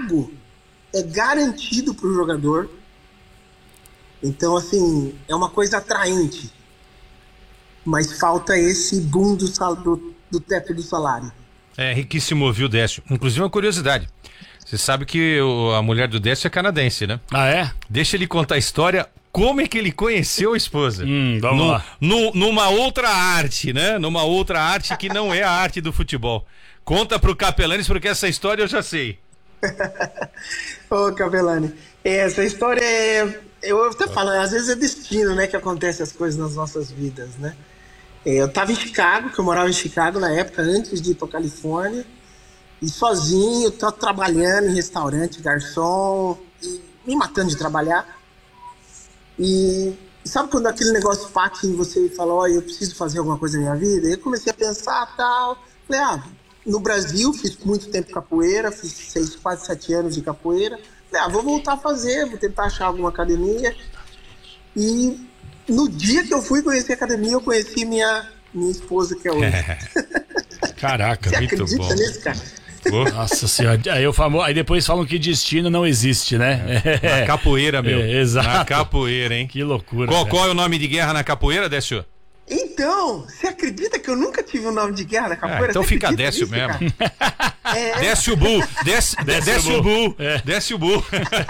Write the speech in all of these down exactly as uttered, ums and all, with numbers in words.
pago é garantido para o jogador. Então, assim, é uma coisa atraente. Mas falta esse boom do, sal, do, do teto do salário. É riquíssimo, viu, Décio? Inclusive uma curiosidade. Você sabe que o, a mulher do Décio é canadense, né? Ah, é? Deixa ele contar a história, como é que ele conheceu a esposa. Hum, vamos no, lá. No, numa outra arte, né? Numa outra arte que não é a arte do futebol. Conta pro Capelanes, porque essa história eu já sei. Ô, Capelani, essa história é... Eu até falo, às vezes é destino, né? Que acontece as coisas nas nossas vidas, né? Eu tava em Chicago, que eu morava em Chicago na época, antes de ir pra Califórnia. E sozinho, tô trabalhando em restaurante, garçom, e me matando de trabalhar. E sabe quando aquele negócio bate em você e fala, ó, eu preciso fazer alguma coisa na minha vida? E eu comecei a pensar tal. Falei, ah, no Brasil fiz muito tempo capoeira, fiz seis, quase sete anos de capoeira. Falei, ah, vou voltar a fazer, vou tentar achar alguma academia. E no dia que eu fui conhecer a academia, eu conheci minha, minha esposa, que é hoje. Caraca, Você muito acredita bom. nisso, cara? Nossa senhora. Aí, eu famo... Aí depois falam que destino não existe, né? Na capoeira, meu. É, exato. Na capoeira, hein? Que loucura. Qual, né? qual é o nome de guerra na capoeira, Décio? Então, você acredita que eu nunca tive um nome de guerra na capoeira? Ah, então Você fica acredita Décio nisso, mesmo. É, Desce o Bull. Desce, Desce desce o o Bull. Bull. É. Desce o Bull.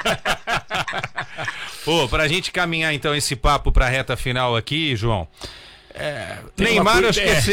Ô, pra gente caminhar então esse papo pra reta final aqui, João. É, Tem Neymar, uma- eu acho que é. é